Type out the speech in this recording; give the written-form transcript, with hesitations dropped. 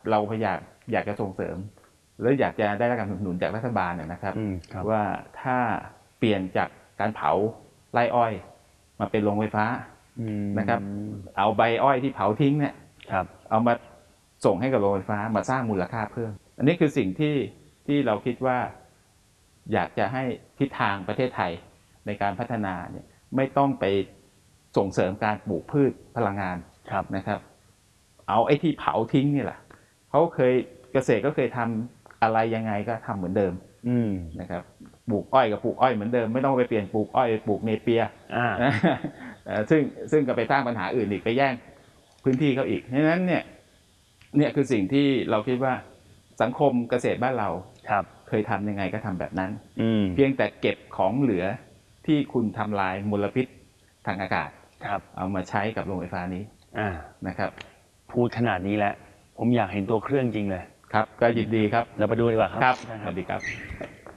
เราพยายามอยากจะส่งเสริมหรืออยากจะได้รับการสนับสนุนจากรัฐบาลนะครับว่าถ้าเปลี่ยนจากการเผาไร่อ้อยมาเป็นโรงไฟฟ้านะครับเอาใบอ้อยที่เผาทิ้งเนี่ยเอามาส่งให้กับโรงไฟฟ้ามาสร้างมูลค่าเพิ่มอันนี้คือสิ่งที่เราคิดว่าอยากจะให้ทิศทางประเทศไทยในการพัฒนาเนี่ยไม่ต้องไปส่งเสริมการปลูกพืชพลังงานนะครับเอาไอ้ที่เผาทิ้งนี่แหละเขาเคยเกษตรก็เคยทำอะไรยังไงก็ทำเหมือนเดิมนะครับปลูกอ้อยกับปลูกอ้อยเหมือนเดิมไม่ต้องไปเปลี่ยนปลูกอ้อยปลูกเนเปียซึ่งก็ไปสร้างปัญหาอื่นอีกไปแย่งพื้นที่เขาอีกเพราะฉะนั้นเนี่ยคือสิ่งที่เราคิดว่าสังคมเกษตรบ้านเราเคยทำยังไงก็ทำแบบนั้นเพียงแต่เก็บของเหลือที่คุณทำลายมลพิษทางอากาศเอามาใช้กับโรงไฟฟ้านี้นะครับพูดขนาดนี้แล้วผมอยากเห็นตัวเครื่องจริงเลยครับก็ยินดีครับเราไปดูดีกว่าครับสวัสดีครับ